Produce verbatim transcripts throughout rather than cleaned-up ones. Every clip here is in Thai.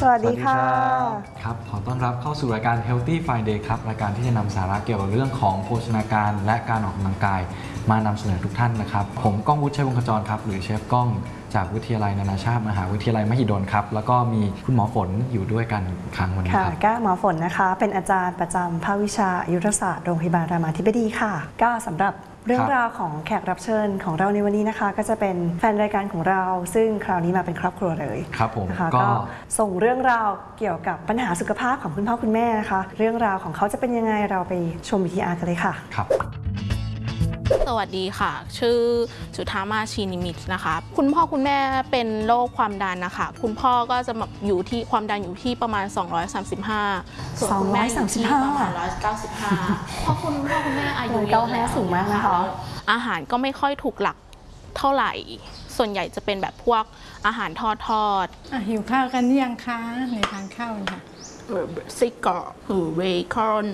สวัสดีค่ะครับขอต้อนรับเข้าสู่รายการ Healthy Friday ครับรายการที่จะนำสาระเกี่ยวกับเรื่องของโภชนาการและการออกกำลังกายมานำเสนอทุกท่านนะครับผมก้องวุฒิชัยวงศ์ขจรครับหรือเชฟก้องจากวิทยาลัยนานาชาติมหาวิทยาลัยมหิดลครับแล้วก็มีคุณหมอฝนอยู่ด้วยกันอีกครั้งวันนี้ครับค่ะก็หมอฝนนะคะเป็นอาจารย์ประจำภาควิชาอายุรศาสตร์โรงพยาบาลรามาธิบดีค่ะก็สำหรับเรื่องราวของแขกรับเชิญของเราในวันนี้นะคะก็จะเป็นแฟนรายการของเราซึ่งคราวนี้มาเป็นครอบครัวเลยครับผมนะคะก็ส่งเรื่องราวเกี่ยวกับปัญหาสุขภาพของคุณพ่อคุณแม่นะคะเรื่องราวของเขาจะเป็นยังไงเราไปชมวิทยากันเลยค่ะครับสวัสดีค่ะชื่อจุธามาชีนิมิตนะคะคุณพ่อคุณแม่เป็นโรคความดันนะคะคุณพ่อก็จะอยู่ที่ความดันอยู่ที่ประมาณสองร้อยสามสิบห้าส่วนคุณแม่อยู่ที่ประมาณหนึ่งร้อยเก้าสิบห้าเพราะคุณพ่อคุณแม่อายุเยอะแล้วสูงมากนะคะอาหารก็ไม่ค่อยถูกหลักเท่าไหร่ส่วนใหญ่จะเป็นแบบพวกอาหารทอดทอดหิวข้าวกันยังคะในทานข้าวค่ะไส้กรอกหรือเบคอน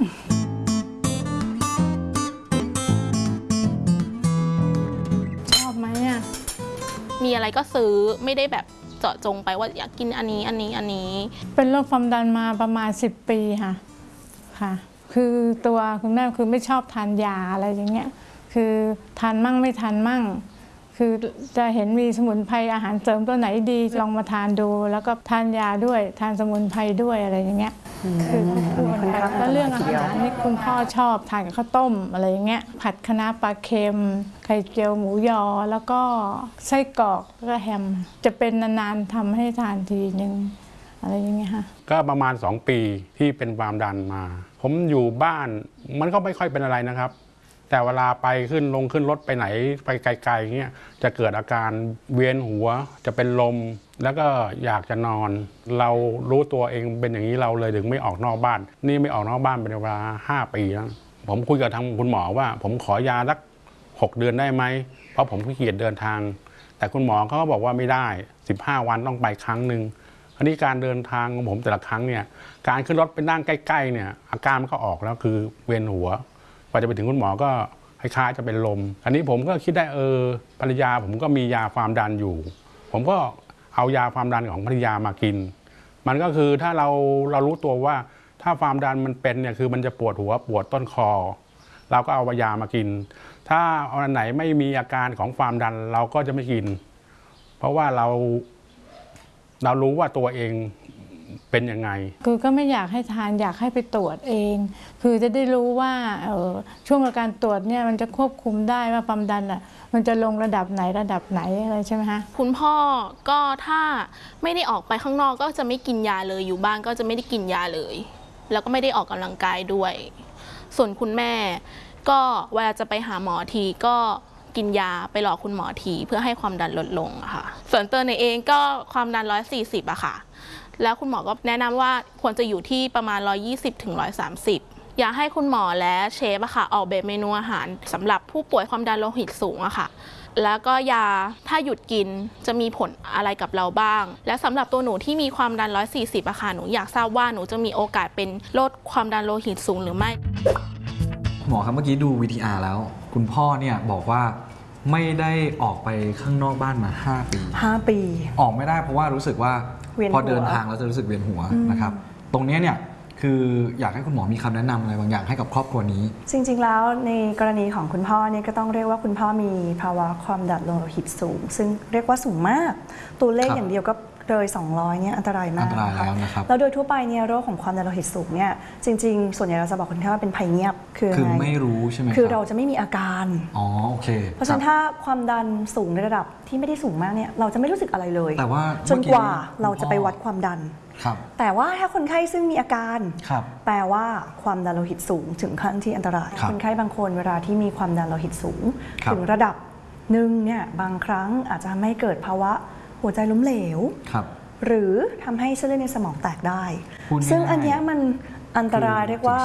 มีอะไรก็ซื้อไม่ได้แบบเจาะจงไปว่าอยากกินอันนี้อันนี้อันนี้เป็นโรคความดันมาประมาณสิบปีค่ะค่ะคือตัวคุณแม่คือไม่ชอบทานยาอะไรอย่างเงี้ยคือทานมั่งไม่ทานมั่งคือจะเห็นมีสมุนไพรอาหารเสริมตัวไหนดีลองมาทานดูแล้วก็ทานยาด้วยทานสมุนไพรด้วยอะไรอย่างเงี้ยคือแล้วเรื่องอาหารนี่คุณพ่อชอบทานกับข้าวต้มอะไรอย่างเงี้ยผัดคะน้าปลาเค็มไข่เจียวหมูยอแล้วก็ไส้กรอกแล้วก็แฮมจะเป็นนานๆทำให้ทานทีนึงอะไรอย่างเงี้ยค่ะก็ประมาณสองปีที่เป็นความดันมาผมอยู่บ้านมันก็ไม่ค่อยเป็นอะไรนะครับแต่เวลาไปขึ้นลงขึ้นรถไปไหนไปไกลๆเงี้ยจะเกิดอาการเวียนหัวจะเป็นลมแล้วก็อยากจะนอนเรารู้ตัวเองเป็นอย่างนี้เราเลยถึงไม่ออกนอกบ้านนี่ไม่ออกนอกบ้านเป็นเวลาห้าปีแล้วผมคุยกับทางคุณหมอว่าผมขอยาสักหกเดือนได้ไหมเพราะผมขี้เกียจเดินทางแต่คุณหมอเขาก็บอกว่าไม่ได้สิบห้าวันต้องไปครั้งหนึ่งอันนี้การเดินทางของผมแต่ละครั้งเนี่ยการขึ้นรถไปนั่งใกล้ๆเนี่ยอาการมันก็ออกแล้วคือเวียนหัวพอจะไปถึงคุณหมอก็คล้ายๆจะเป็นลมอันนี้ผมก็คิดได้เออภรรยาผมก็มียาความดันอยู่ผมก็เอายาความดันของภรรยามากินมันก็คือถ้าเราเรารู้ตัวว่าถ้าความดันมันเป็นเนี่ยคือมันจะปวดหัวปวดต้นคอเราก็เอายามากินถ้าอันไหนไม่มีอาการของความดันเราก็จะไม่กินเพราะว่าเราเรารู้ว่าตัวเองเป็นยังไงคือก็ไม่อยากให้ทานอยากให้ไปตรวจเองคือจะได้รู้ว่าช่วงการตรวจเนี่ยมันจะควบคุมได้ว่าความดันอ่ะมันจะลงระดับไหนระดับไหนอะไรใช่ไหมคะคุณพ่อก็ถ้าไม่ได้ออกไปข้างนอกก็จะไม่กินยาเลยอยู่บ้านก็จะไม่ได้กินยาเลยแล้วก็ไม่ได้ออกกำลังกายด้วยส่วนคุณแม่ก็เวลาจะไปหาหมอทีก็กินยาไปรอคุณหมอทีเพื่อให้ความดันลดลงอะค่ะส่วนตัวในเองก็ความดันหนึ่งร้อยสี่สิบอะค่ะแล้วคุณหมอก็แนะนำว่าควรจะอยู่ที่ประมาณหนึ่งร้อยยี่สิบถึงหนึ่งร้อยสามสิบอยากให้คุณหมอและเชฟอะค่ะออกแบบเมนูอาหารสำหรับผู้ป่วยความดันโลหิตสูงอะค่ะแล้วก็ยาถ้าหยุดกินจะมีผลอะไรกับเราบ้างและสำหรับตัวหนูที่มีความดันหนึ่งร้อยสี่สิบอะค่ะหนูอยากทราบว่าหนูจะมีโอกาสเป็นโรคความดันโลหิตสูงหรือไม่หมอครับเมื่อกี้ดู วี ที อาร์ แล้วคุณพ่อเนี่ยบอกว่าไม่ได้ออกไปข้างนอกบ้านมาห้าปีห้าปีออกไม่ได้เพราะว่ารู้สึกว่าพอเดินทางแล้วจะรู้สึกเวียนหัวนะครับตรงนี้เนี่ยคืออยากให้คุณหมอมีคำแนะนำอะไรบางอย่างให้กับครอบครัวนี้จริงๆแล้วในกรณีของคุณพ่อเนี่ยก็ต้องเรียกว่าคุณพ่อมีภาวะความดันโลหิตสูงซึ่งเรียกว่าสูงมากตัวเลขอย่างเดียวก็เลยสองร้อยเนี่ยอันตรายมากอันตรายแล้วนะครับแล้วโดยทั่วไปเนี่ยโรคของความดันโลหิตสูงเนี่ยจริงๆส่วนใหญ่เราจะบอกคนไข้ว่าเป็นภัยเงียบคือคือไม่รู้ใช่ไหมคือเราจะไม่มีอาการอ๋อโอเคเพราะฉะนั้นถ้าความดันสูงในระดับที่ไม่ได้สูงมากเนี่ยเราจะไม่รู้สึกอะไรเลยแต่ว่าจนกว่าเราจะไปวัดความดันแต่ว่าถ้าคนไข้ซึ่งมีอาการแปลว่าความดันโลหิตสูงถึงขั้นที่อันตรายคนไข้บางคนเวลาที่มีความดันโลหิตสูงถึงระดับหนึ่งเนี่ยบางครั้งอาจจะทำให้เกิดภาวะหัวใจล้มเหลวหรือทำให้เส้นเลือดในสมองแตกได้ซึ่งอันนี้มันอันตรายเรียกว่า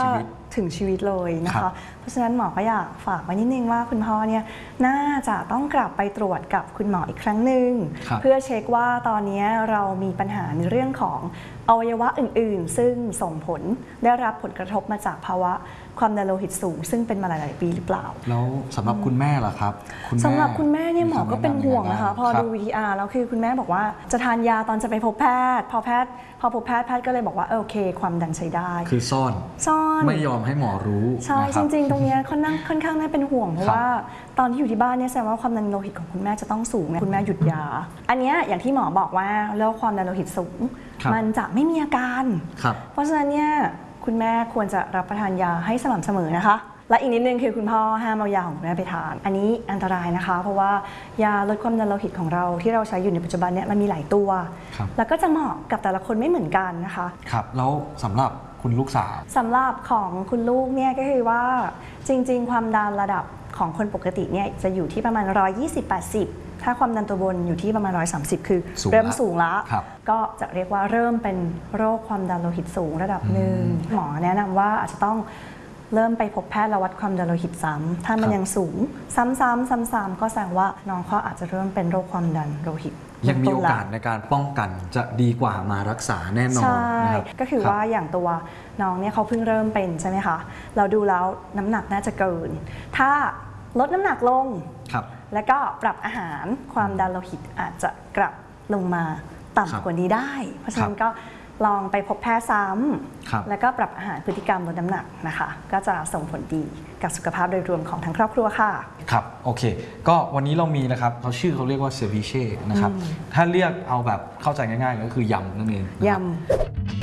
ถึงชีวิตเลยนะคะเพราะฉะนั้นหมอก็อยากฝากไว้นิดนึงว่าคุณพ่อเนี่ยน่าจะต้องกลับไปตรวจกับคุณหมออีกครั้งหนึ่งเพื่อเช็คว่าตอนนี้เรามีปัญหาในเรื่องของอวัยวะอื่นๆซึ่งส่งผลได้รับผลกระทบมาจากภาวะความดันโลหิตสูงซึ่งเป็นมาหลายๆปีหรือเปล่าแล้วสำหรับคุณแม่ล่ะครับสำหรับคุณแม่เนี่ยหมอก็เป็นห่วงนะคะพอดู วี ที อาร์ แล้วคือคุณแม่บอกว่าจะทานยาตอนจะไปพบแพทย์พอแพทย์พอพบแพทย์แพทย์ก็เลยบอกว่าโอเคความดันใช้ได้คือซ่อนซ่อนไม่ยอมให้หมอรู้ใช่จริงๆตรงนี้ค่อนข้างค่อนข้างน่าเป็นห่วงเพราะว่าตอนที่อยู่ที่บ้านเนี่ยแสดงว่าความดันโลหิตของคุณแม่จะต้องสูงคุณแม่หยุดยาอันนี้อย่างที่หมอบอกว่าโรคความดันโลหิตสูงมันจะไม่มีอาการเพราะฉะนั้นเนี่ยคุณแม่ควรจะรับประทานยาให้สม่ำเสมอนะคะและอีกนิดนึงคือคุณพ่อห้ามเอายาของคุณแม่ไปทานอันนี้อันตรายนะคะเพราะว่ายาลดความดันโลหิตของเราที่เราใช้อยู่ในปัจจุบันเนี่ยมันมีหลายตัวแล้วก็จะเหมาะกับแต่ละคนไม่เหมือนกันนะคะครับแล้วสำหรับคุณลูกสาวสำหรับของคุณลูกเนี่ยก็คือว่าจริงๆความดันระดับของคนปกติเนี่ยจะอยู่ที่ประมาณหนึ่งร้อยยี่สิบ แปดสิบถ้าความดันตัวบนอยู่ที่ประมาณหนึ่งร้อยสามสิบคือเริ่มสูงแล้วก็จะเรียกว่าเริ่มเป็นโรคความดันโลหิตสูงระดับหนึ่งหมอแนะนำว่าอาจจะต้องเริ่มไปพบแพทย์แล้ววัดความดันโลหิตซ้ำถ้ามันยังสูงซ้ำๆซ้ำๆก็แสดงว่าน้องเขาอาจจะเริ่มเป็นโรคความดันโลหิตยังมีโอกาสในการป้องกันจะดีกว่ามารักษาแน่นอนใช่ก็คือว่าอย่างตัวน้องเนี่ยเขาเพิ่งเริ่มเป็นใช่ไหมคะเราดูแล้วน้ำหนักน่าจะเกินถ้าลดน้ำหนักลงแล้วก็ปรับอาหารความดันโลหิตอาจจะกลับลงมาต่ำกว่านี้ได้เพราะฉะนั้นก็ลองไปพบแพทย์ซ้ำแล้วก็ปรับอาหารพฤติกรรมลดน้ำหนักนะคะก็จะส่งผลดีกับสุขภาพโดยรวมของทั้งครอบครัวค่ะครับโอเคก็วันนี้เรามีนะครับเขาชื่อเขาเรียกว่าเซวิเช่นะครับถ้าเรียกเอาแบบเข้าใจง่ายๆก็คือยำนั่นเองยำ